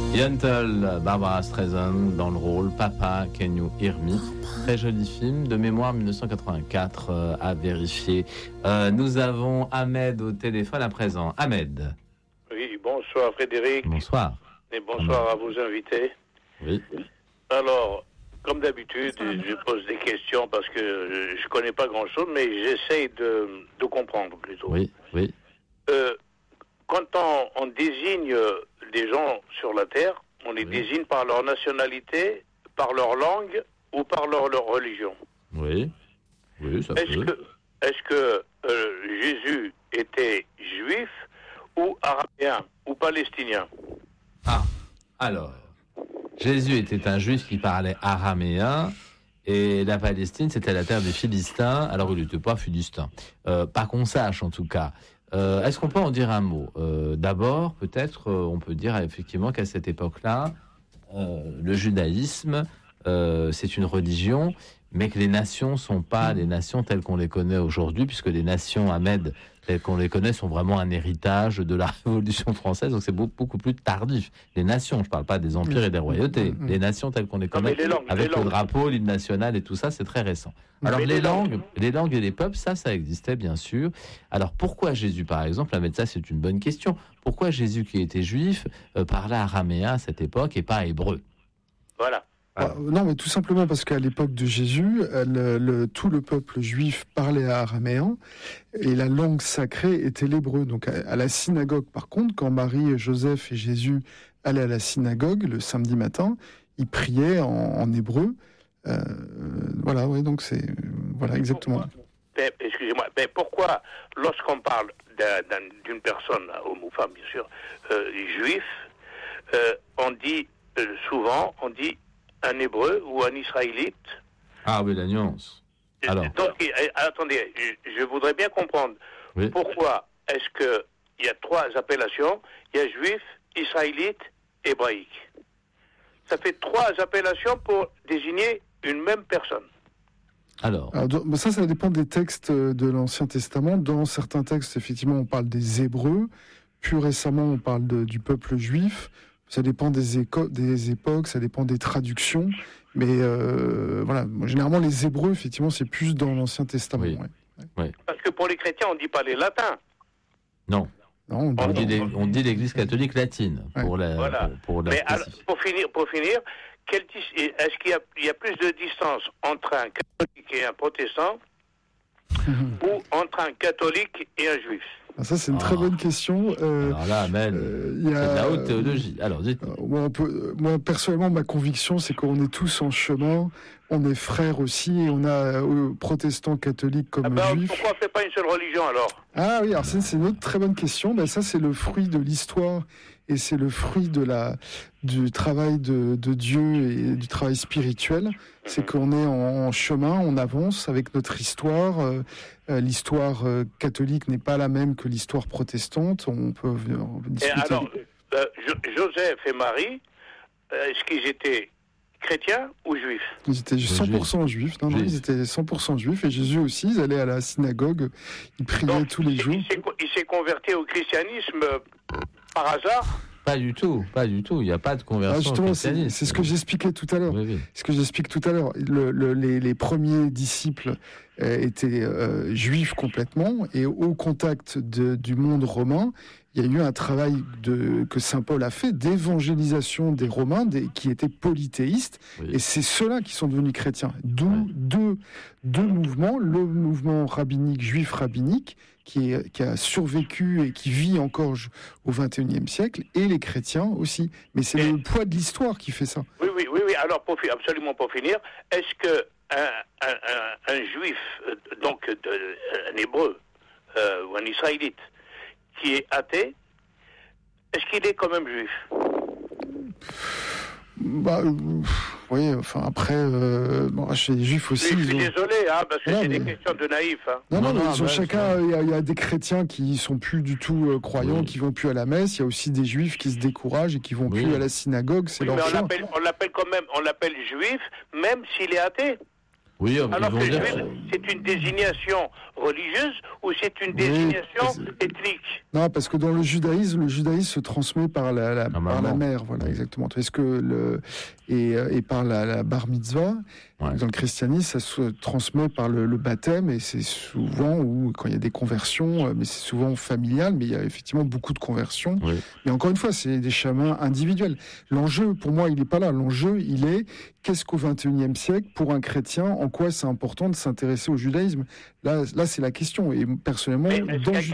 Yentl, Barbara Streisand dans le rôle Papa, Can You Hear Me? Très joli film de mémoire 1984 à vérifier. Nous avons Ahmed au téléphone à présent. Ahmed. Oui, bonsoir Frédéric. Bonsoir. Et bonsoir à vos invités. Oui. Alors, comme d'habitude, je pose des questions parce que je connais pas grand-chose, mais j'essaye de comprendre plutôt. Oui, oui. Quand on désigne des gens sur la Terre, on les désigne par leur nationalité, par leur langue ou par leur religion. Oui, oui, ça peut. Est-ce que Jésus était juif ou araméen ou palestinien? Ah, alors, Jésus était un juif qui parlait araméen et la Palestine, c'était la terre des Philistins, alors il n'était pas philistin. Pas qu'on sache en tout cas. Est-ce qu'on peut en dire un mot? D'abord, peut-être, on peut dire effectivement qu'à cette époque-là, le judaïsme, c'est une religion, mais que les nations sont pas les nations telles qu'on les connaît aujourd'hui, puisque les nations, Ahmed, telles qu'on les connaît, sont vraiment un héritage de la Révolution française, donc c'est beaucoup plus tardif. Les nations, je parle pas des empires et des royautés, les nations telles qu'on les connaît, avec le drapeau, l'hymne national et tout ça, c'est très récent. Alors les langues et les peuples, ça existait bien sûr. Alors pourquoi Jésus, par exemple, Ahmed, ça c'est une bonne question, pourquoi Jésus qui était juif parlait araméen à cette époque et pas hébreu? Voilà. Non, mais tout simplement parce qu'à l'époque de Jésus, tout le peuple juif parlait araméen et la langue sacrée était l'hébreu. Donc à la synagogue, par contre, quand Marie, Joseph et Jésus allaient à la synagogue le samedi matin, ils priaient en hébreu. Voilà, ouais, donc c'est voilà exactement. Excusez-moi, mais pourquoi, lorsqu'on parle d'une personne, homme ou femme, bien sûr, juif, on dit souvent, un hébreu ou un israélite? Ah oui, la nuance. Alors. Donc, attendez, je voudrais bien comprendre pourquoi est-ce que il y a trois appellations, il y a juif, israélite, hébraïque. Ça fait trois appellations pour désigner une même personne. Alors ça dépend des textes de l'Ancien Testament. Dans certains textes, effectivement, on parle des Hébreux. Plus récemment, on parle du peuple juif. Ça dépend des époques, ça dépend des traductions. Mais voilà, généralement, les Hébreux, effectivement, c'est plus dans l'Ancien Testament. Oui. Ouais. Parce que pour les chrétiens, on ne dit pas les latins. Non. Non, on dit l'Église catholique latine. Pour la mais alors, pour finir, est-ce qu'il y a plus de distance entre un catholique et un protestant ou entre un catholique et un juif? Ça, c'est une très bonne question. Alors là, c'est de la haute théologie. Alors, dites-moi. Moi, personnellement, ma conviction, c'est qu'on est tous en chemin. On est frères aussi, et on a protestants, catholiques comme juifs. Pourquoi on fait pas une seule religion alors? Ah oui, alors c'est une autre très bonne question. Ben, ça, c'est le fruit de l'histoire et c'est le fruit du travail de Dieu et du travail spirituel. C'est qu'on est en chemin, on avance avec notre histoire. L'histoire catholique n'est pas la même que l'histoire protestante. On peut discuter. Et alors, Joseph et Marie, est-ce qu'ils étaient chrétiens ou juifs? Ils étaient 100% juifs. Non, ils étaient 100% juifs. Et Jésus aussi, ils allaient à la synagogue. Ils priaient tous les jours. Il s'est converti au christianisme par hasard? Pas du tout. Il n'y a pas de conversion au christianisme. C'est ce que j'expliquais tout à l'heure. Oui. Ce que j'explique tout à l'heure. Les premiers disciples étaient juifs complètement. Et au contact du monde romain, il y a eu un travail que saint Paul a fait d'évangélisation des Romains qui étaient polythéistes. Oui. Et c'est ceux-là qui sont devenus chrétiens. D'où deux mouvements. Le mouvement rabbinique, juif rabbinique, qui a survécu et qui vit encore au XXIe siècle, et les chrétiens aussi. Mais c'est le poids de l'histoire qui fait ça. Oui. Alors, absolument pour finir, est-ce que un juif, donc un hébreu ou un israélite, qui est athée, est-ce qu'il est quand même juif? Oui, enfin après, chez les juifs aussi. Je suis désolé, parce que c'est des questions de naïfs. Non, chacun, il y a des chrétiens qui sont plus du tout croyants, qui vont plus à la messe. Il y a aussi des juifs qui se découragent et qui vont plus à la synagogue. C'est leur choix. On l'appelle quand même, juif, même s'il est athée. Oui, alors que juif, c'est une désignation religieuse ou c'est une désignation ethnique? Non, parce que dans le judaïsme se transmet par la mère, voilà, exactement. Est-ce que et par la bar mitzvah, dans le christianisme, ça se transmet par le baptême, et c'est souvent, ou quand il y a des conversions, mais c'est souvent familial, mais il y a effectivement beaucoup de conversions. Oui. Mais encore une fois, c'est des chemins individuels. L'enjeu, pour moi, il n'est pas là. L'enjeu, il est, qu'est-ce qu'au XXIe siècle, pour un chrétien, en quoi c'est important de s'intéresser au judaïsme? Là, c'est la question. Et personnellement, est-ce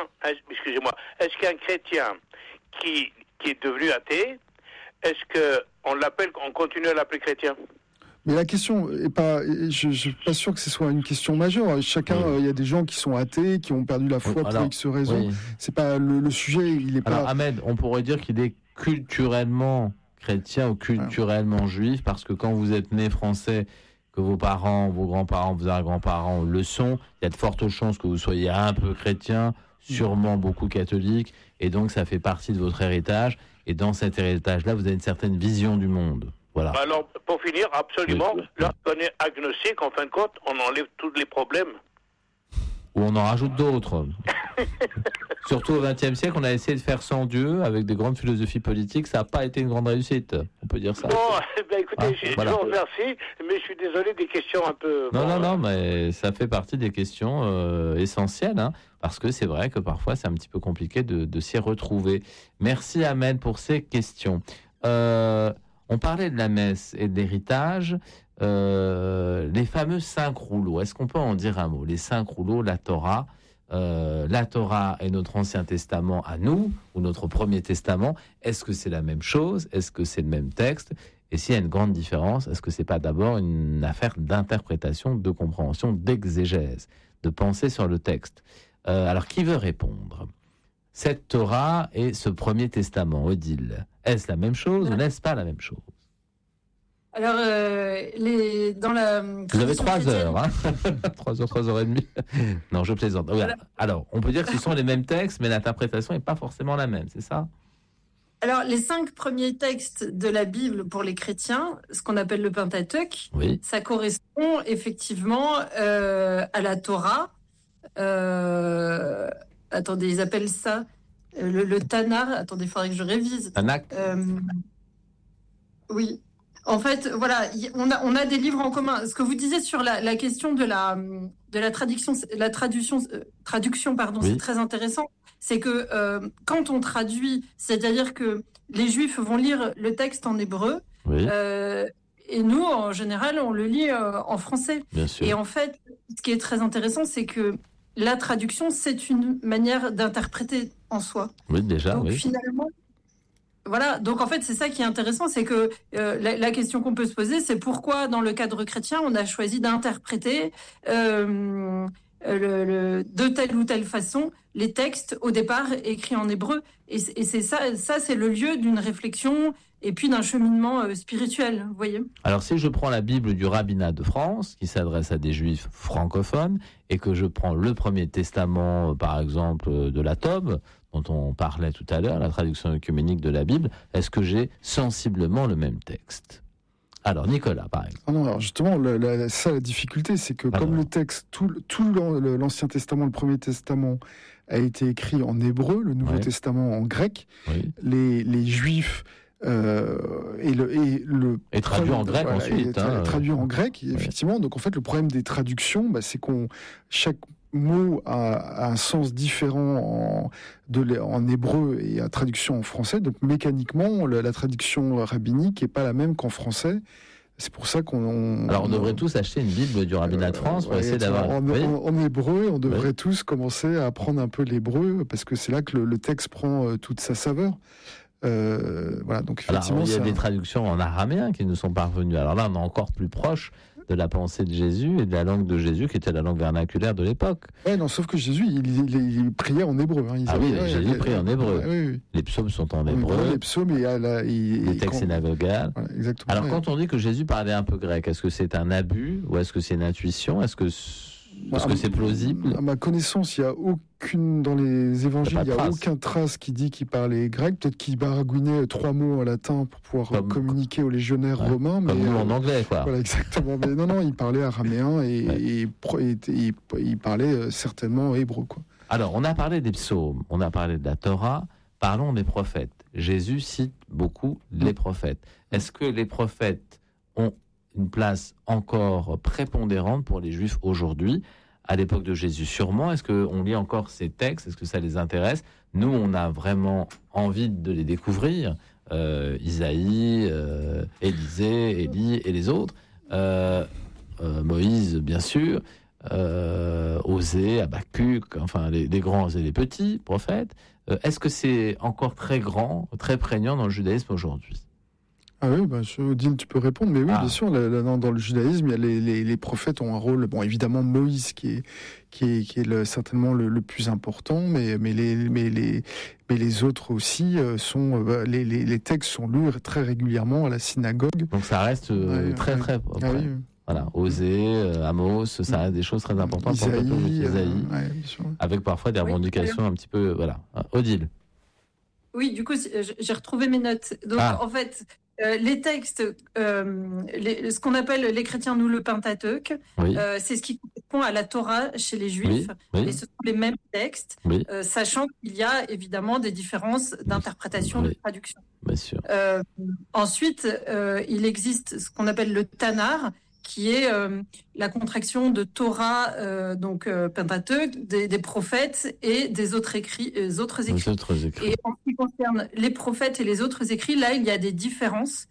qu'un chrétien qui est devenu athée, est-ce qu'on continue à l'appeler chrétien? Mais la question est pas. Je suis pas sûr que ce soit une question majeure. Chacun, il y a des gens qui sont athées, qui ont perdu la foi pour X raisons. Oui. C'est pas le sujet. Il est pas. Alors, Ahmed, on pourrait dire qu'il est culturellement chrétien ou culturellement juif, parce que quand vous êtes né français, que vos parents, vos grands-parents, vos arrière-grands-parents le sont, il y a de fortes chances que vous soyez un peu chrétien, sûrement beaucoup catholique, et donc ça fait partie de votre héritage. Et dans cet héritage-là, vous avez une certaine vision du monde. Voilà. Alors, pour finir, absolument, lorsqu'on est agnostique, en fin de compte, on enlève tous les problèmes. Ou on en rajoute d'autres. Surtout au XXe siècle, on a essayé de faire sans Dieu, avec des grandes philosophies politiques, ça n'a pas été une grande réussite. On peut dire ça. Bon, écoutez, je vous remercie, mais je suis désolé des questions un peu... Non, mais ça fait partie des questions essentielles, hein, parce que c'est vrai que parfois, c'est un petit peu compliqué de s'y retrouver. Merci, Ahmed, pour ces questions. On parlait de la messe et de l'héritage, les fameux 5 rouleaux. Est-ce qu'on peut en dire un mot? Les 5 rouleaux, la Torah. La Torah est notre Ancien Testament à nous, ou notre Premier Testament. Est-ce que c'est la même chose? Est-ce que c'est le même texte? Et s'il y a une grande différence, est-ce que c'est pas d'abord une affaire d'interprétation, de compréhension, d'exégèse, de penser sur le texte? Alors, qui veut répondre? Cette Torah et ce Premier Testament, Odile, est-ce la même chose ou n'est-ce pas la même chose? Alors, dans la... Vous avez 3 heures, hein 3 heures, 3 heures et demie. Non, je plaisante. Voilà. Alors, on peut dire que ce sont les mêmes textes, mais l'interprétation n'est pas forcément la même, c'est ça? Alors, les 5 premiers textes de la Bible pour les chrétiens, ce qu'on appelle le Pentateuque, ça correspond effectivement à la Torah. Attendez, ils appellent ça le Tanakh. Attendez, il faudrait que je révise. Tanakh. Oui. En fait, voilà, on a des livres en commun. Ce que vous disiez sur la question de la traduction, c'est très intéressant. C'est que quand on traduit, c'est-à-dire que les Juifs vont lire le texte en hébreu, et nous, en général, on le lit en français. Bien sûr. Et en fait, ce qui est très intéressant, c'est que la traduction, c'est une manière d'interpréter en soi. Oui, déjà, donc, finalement, voilà. Donc, en fait, c'est ça qui est intéressant, c'est que la question qu'on peut se poser, c'est pourquoi, dans le cadre chrétien, on a choisi d'interpréter de telle ou telle façon les textes, au départ, écrits en hébreu. Et c'est ça, c'est le lieu d'une réflexion et puis d'un cheminement spirituel, vous voyez. Alors, si je prends la Bible du rabbinat de France, qui s'adresse à des juifs francophones, et que je prends le Premier Testament, par exemple, de la Tob, dont on parlait tout à l'heure, la traduction œcuménique de la Bible, est-ce que j'ai sensiblement le même texte? Alors, Nicolas, par exemple. Non, alors justement, la difficulté, c'est que comme le texte, tout l'Ancien Testament, le Premier Testament, a été écrit en hébreu, le Nouveau Testament en grec, les Juifs... et traduit en grec ensuite. Traduit en grec, effectivement. Donc en fait, le problème des traductions, c'est chaque mot a un sens différent en hébreu et à traduction en français. Donc mécaniquement, la traduction rabbinique n'est pas la même qu'en français. C'est pour ça Alors on devrait tous acheter une Bible du rabbinat de France pour essayer d'avoir... En hébreu, on devrait tous commencer à apprendre un peu l'hébreu, parce que c'est là que le texte prend toute sa saveur. Voilà, donc effectivement, il y a des traductions en araméen qui nous sont parvenues. Alors là, on est encore plus proche de la pensée de Jésus et de la langue de Jésus, qui était la langue vernaculaire de l'époque. Oui, non, sauf que Jésus, il priait en hébreu. Hein. Jésus priait en hébreu. Oui. Les psaumes sont en hébreu. Les psaumes, les textes synagogal. Voilà, exactement. Alors, quand on dit que Jésus parlait un peu grec, est-ce que c'est un abus ou est-ce que c'est une intuition? Est-ce que Est-ce que c'est plausible? À ma connaissance, il n'y a aucune, dans les évangiles, il n'y a aucun trace qui dit qu'il parlait grec. Peut-être qu'il baragouinait 3 mots en latin pour pouvoir communiquer aux légionnaires romains. Comme nous en anglais, quoi. Voilà, exactement. Mais non, il parlait araméen et il parlait certainement hébreu, quoi. Alors, on a parlé des psaumes, on a parlé de la Torah, parlons des prophètes. Jésus cite beaucoup les prophètes. Est-ce que les prophètes ont une place encore prépondérante pour les Juifs aujourd'hui? À l'époque de Jésus, sûrement. Est-ce qu'on lit encore ces textes? Est-ce que ça les intéresse? Nous, on a vraiment envie de les découvrir. Isaïe, Élisée, Élie et les autres. Moïse, bien sûr. Osée, Habakkuk, enfin les grands et les petits prophètes. Est-ce que c'est encore très grand, très prégnant dans le judaïsme aujourd'hui? Ah oui, Odile, tu peux répondre, mais oui, bien sûr, dans le judaïsme, il y a les prophètes ont un rôle, bon, évidemment, Moïse, qui est certainement le plus important, mais les autres aussi sont, les textes sont lus très régulièrement à la synagogue. Donc ça reste très. Ah oui. Voilà, Osée, Amos, ça reste des choses très importantes pour le peuple d'Isaïe, avec parfois des revendications un petit peu, voilà. Odile. Oui, du coup, j'ai retrouvé mes notes. Donc, en fait, les textes, ce qu'on appelle les chrétiens, nous, le Pentateuque, c'est ce qui correspond à la Torah chez les Juifs, et ce sont les mêmes textes, sachant qu'il y a évidemment des différences d'interprétation, de traduction. Bien sûr. Ensuite, il existe ce qu'on appelle le Tanar, qui est la contraction de Torah, Pentateuque, des prophètes et des autres écrits. Et en ce qui concerne les prophètes et les autres écrits, là, il y a des différences.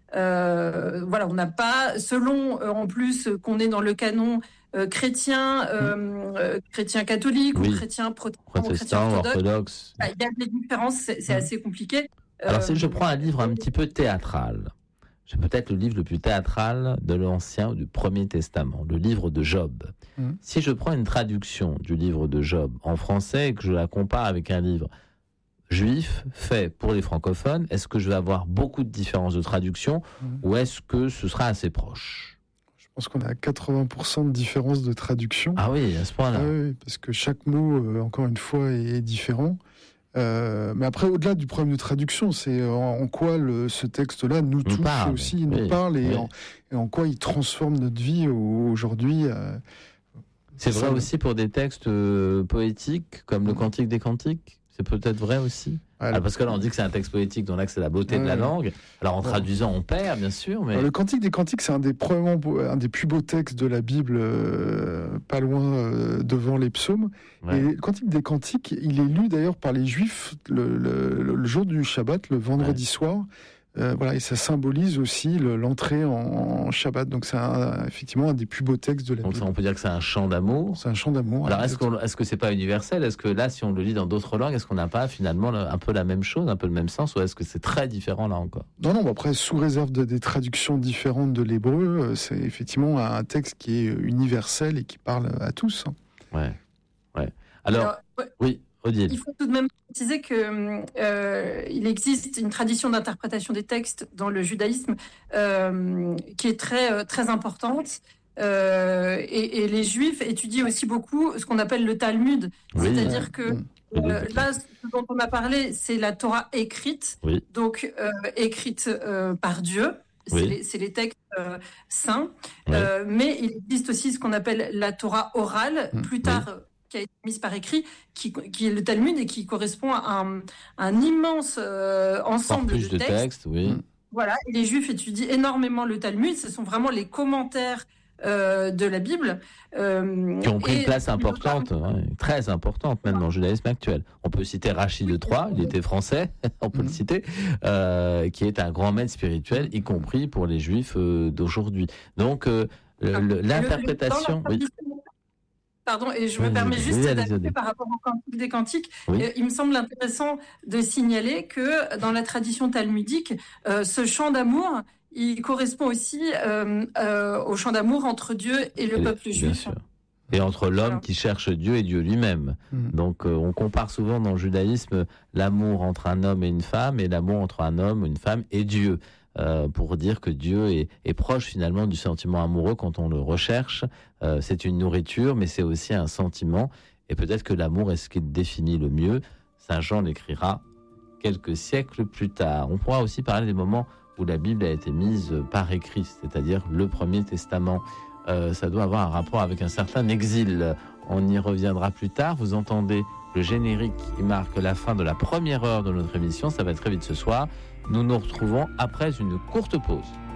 On n'a pas, selon en plus qu'on est dans le canon chrétien catholique ou chrétien protestant, orthodoxe. Il y a des différences, c'est assez compliqué. Alors, si je prends un livre un petit peu théâtral, c'est peut-être le livre le plus théâtral de l'Ancien ou du Premier Testament, le livre de Job. Si je prends une traduction du livre de Job en français et que je la compare avec un livre juif fait pour les francophones, est-ce que je vais avoir beaucoup de différences de traduction ou est-ce que ce sera assez proche? Je pense qu'on a 80% de différences de traduction. Ah oui, à ce point-là. Oui, parce que chaque mot, encore une fois, est différent. Mais après, au-delà du problème de traduction, c'est en quoi ce texte-là nous touche aussi, nous parle et en quoi il transforme notre vie aujourd'hui. C'est vrai aussi pour des textes poétiques comme le Cantique des Cantiques. C'est peut-être vrai aussi. Parce que là, on dit que c'est un texte poétique, donc là, c'est la beauté de la langue. Alors, en traduisant, on perd, bien sûr. Mais... Alors, le Cantique des Cantiques, c'est un des plus beaux textes de la Bible, pas loin devant les psaumes. Et le Cantique des Cantiques, il est lu d'ailleurs par les Juifs le jour du Shabbat, le vendredi soir. Et ça symbolise aussi l'entrée en Shabbat. Donc c'est effectivement un des plus beaux textes de la Bible. Donc on peut dire que c'est un chant d'amour. C'est un chant d'amour. Alors est-ce que c'est pas universel? Est-ce que là, si on le lit dans d'autres langues, est-ce qu'on n'a pas finalement un peu la même chose, un peu le même sens, ou est-ce que c'est très différent là encore? Non. Après, sous réserve des traductions différentes de l'hébreu, c'est effectivement un texte qui est universel et qui parle à tous. Ouais. Alors oui. Odile. Il faut tout de même préciser qu'il existe une tradition d'interprétation des textes dans le judaïsme qui est très, très importante. Et les Juifs étudient aussi beaucoup ce qu'on appelle le Talmud. C'est-à-dire que là, ce dont on a parlé, c'est la Torah écrite, donc écrite par Dieu. C'est les textes saints. Mais il existe aussi ce qu'on appelle la Torah orale, plus tard... qui a été mise par écrit, qui est le Talmud et qui correspond à un immense ensemble de textes. Voilà, et les Juifs étudient énormément le Talmud. Ce sont vraiment les commentaires de la Bible. Qui ont pris une place importante, très importante même dans le judaïsme actuel. On peut citer Rachid de Troyes, il était français, on peut le citer, qui est un grand maître spirituel, y compris pour les Juifs d'aujourd'hui. Donc, l'interprétation... Pardon, et je me permets juste d'ajouter par rapport au Cantique des Cantiques. Il me semble intéressant de signaler que dans la tradition talmudique, ce chant d'amour, il correspond aussi au chant d'amour entre Dieu et le peuple juif. Bien sûr. Et entre l'homme qui cherche Dieu et Dieu lui-même. Donc on compare souvent dans le judaïsme l'amour entre un homme et une femme et l'amour entre un homme, une femme et Dieu. pour dire que Dieu est proche finalement du sentiment amoureux quand on le recherche. C'est une nourriture, mais c'est aussi un sentiment. Et peut-être que l'amour est ce qui définit le mieux. Saint Jean l'écrira quelques siècles plus tard. On pourra aussi parler des moments où la Bible a été mise par écrit, c'est-à-dire le Premier Testament. Ça doit avoir un rapport avec un certain exil. On y reviendra plus tard. Vous entendez le générique qui marque la fin de la première heure de notre émission. Ça va très vite ce soir. Nous nous retrouvons après une courte pause.